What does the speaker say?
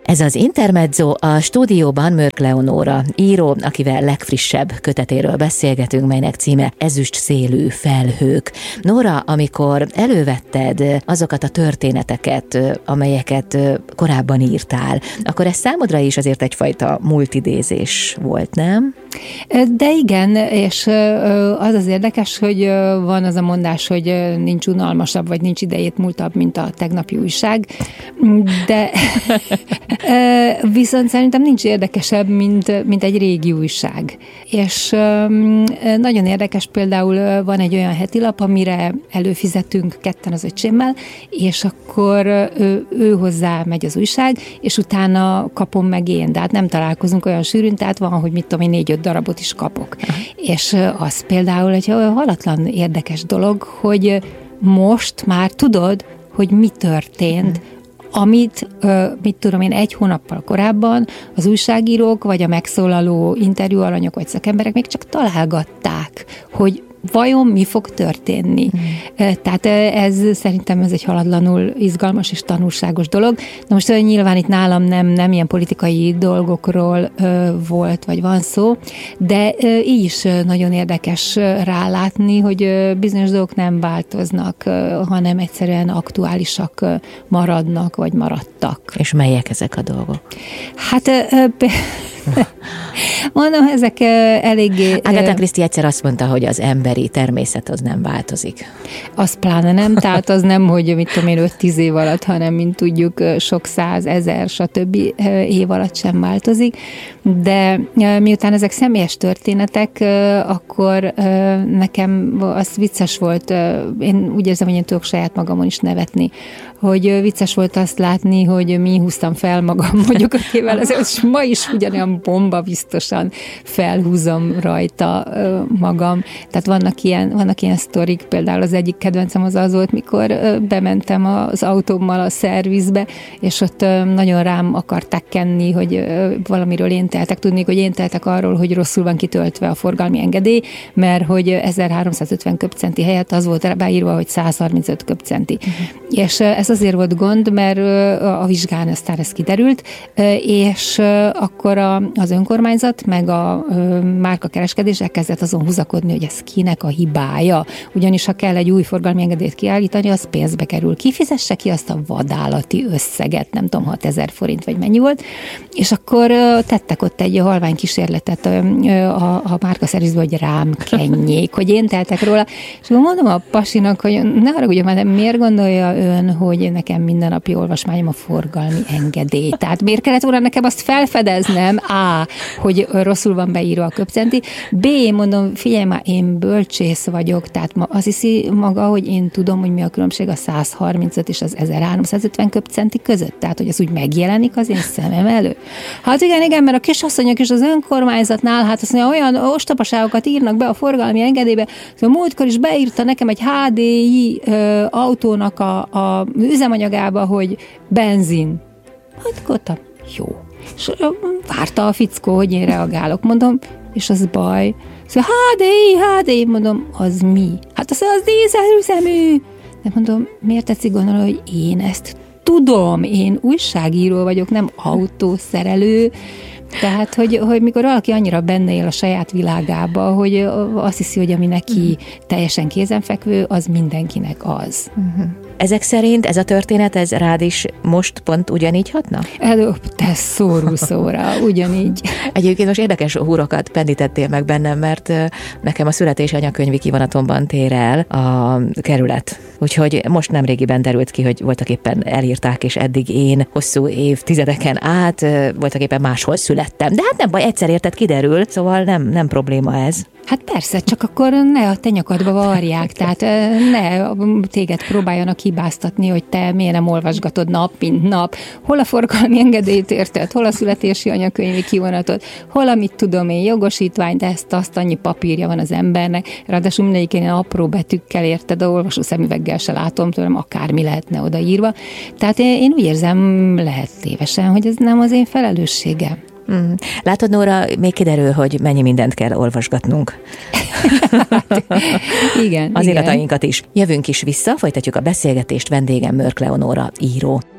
Ez az Intermezzo, a stúdióban Mörk Leonóra, író, akivel legfrissebb kötetéről beszélgetünk, melynek címe Ezüst szélű felhők. Nóra, amikor elővetted azokat a történeteket, amelyeket korábban írtál, akkor ez számodra is azért egyfajta múltidézés volt, nem? De igen, és az érdekes, hogy van az a mondás, hogy nincs unalmasabb, vagy nincs idejét múltabb, mint a tegnapi újság, de viszont szerintem nincs érdekesebb, mint egy régi újság. És nagyon érdekes, például van egy olyan hetilap, amire előfizetünk ketten az öcsémmel, és akkor ő hozzá megy az újság, és utána kapom meg én, de hát nem találkozunk olyan sűrűn, tehát van, hogy mit tudom én, 4-5 darabot is kapok. És az például egy halatlan érdekes dolog, hogy most már tudod, hogy mi történt, amit, mit tudom én, 1 hónappal korábban az újságírók, vagy a megszólaló interjúalanyok, vagy szakemberek még csak találgatták, hogy vajon mi fog történni. Tehát szerintem ez egy haladlanul izgalmas és tanulságos dolog. Na most nyilván itt nálam nem ilyen politikai dolgokról volt, vagy van szó, de így is nagyon érdekes rálátni, hogy bizonyos dolgok nem változnak, hanem egyszerűen aktuálisak maradnak, vagy maradtak. És melyek ezek a dolgok? Hát mondom, ezek eléggé... Agatha Christie egyszer azt mondta, hogy az emberi természet az nem változik. Az pláne nem, tehát az nem, hogy mit tudom én 5-10 év alatt, hanem mint tudjuk sok 100, 1000, stb. Év alatt sem változik, de miután ezek személyes történetek, akkor nekem az vicces volt, én úgy érzem, hogy én tudok saját magamon is nevetni, hogy vicces volt azt látni, hogy mi húztam fel magam mondjuk 5 évvel ezelőtt, és ma is ugyanolyan bomba biztosan felhúzom rajta magam. Tehát vannak ilyen sztorik, például az egyik kedvencem az volt, mikor bementem az autómmal a szervizbe, és ott nagyon rám akarták kenni, hogy valamiről én teltek, tudnék, hogy én teltek arról, hogy rosszul van kitöltve a forgalmi engedély, mert hogy 1350 köbcenti helyett az volt beírva, hogy 135 köbcenti. És ez azért volt gond, mert a vizsgán aztán ez kiderült, és akkor az önkormányzat meg a márkakereskedés elkezdett azon húzakodni, hogy ez kinek a hibája. Ugyanis ha kell egy új forgalmi engedélyt kiállítani, az pénzbe kerül. Kifizesse ki azt a vadállati összeget, nem tudom, 6000 forint vagy mennyi volt, és akkor tettek ott egy halvány kísérletet a márkaszervizbe, hogy rám kenjék, hogy én teltek róla, és akkor mondom a pasinak, hogy ne haragudjon már, de miért gondolja ön, hogy nekem mindennapi olvasmányom a forgalmi engedély? Tehát miért kellett volna nekem azt felfedeznem? A, hogy rosszul van beírva a köbcenti, B, mondom, figyelj már, én bölcsész vagyok, tehát azt hiszi maga, hogy én tudom, hogy mi a különbség a 135 és az 1350 köbcenti között, tehát hogy az úgy megjelenik az én szemem elő. Hát igen, mert a kisasszonyok is az önkormányzatnál, hát azt mondja, olyan ostobaságokat írnak be a forgalmi engedélybe, szóval múltkor is beírta nekem egy HDI autónak a üzemanyagába, hogy benzin. Hát gondoltam, jó. És várta a fickó, hogy én reagálok, mondom, és az baj. Szóval HDI, mondom, az mi? Hát az dízelüzemű. De mondom, miért tetszik gondolni, hogy én ezt tudom, én újságíró vagyok, nem autószerelő. Tehát, hogy mikor valaki annyira benne él a saját világába, hogy azt hiszi, hogy ami neki teljesen kézenfekvő, az mindenkinek az. Ezek szerint ez a történet, ez rád is most pont ugyanígy hatna? Te szórul szóra, ugyanígy. Egyébként most érdekes húrokat pendítettél meg bennem, mert nekem a születési anyakönyvi kivonatomban tér el a kerület. Úgyhogy most nemrégiben derült ki, hogy voltak éppen elírták, és eddig én hosszú évtizedeken át voltak éppen máshol születtem. De hát nem baj, egyszer érted, kiderül, szóval nem probléma ez. Hát persze, csak akkor ne a te nyakadba varják, tehát ne téged próbáljanak hibáztatni, hogy te miért nem olvasgatod nap, mint nap. Hol a forgalmi engedélyt érted, hol a születési anyakönyvi kivonatot, hol a mit tudom én jogosítvány, de azt annyi papírja van az embernek, ráadásul mindegyik ilyen apró betűkkel érted, a olvasó szemüveggel se látom tőlem, akármi lehetne odaírva. Tehát én úgy érzem, lehet tévesen, hogy ez nem az én felelősségem. Látod, Nóra, még kiderül, hogy mennyi mindent kell olvasgatnunk. Igen. Az iratainkat is. Jövünk is vissza, folytatjuk a beszélgetést, vendégem Mörk Leonóra, író.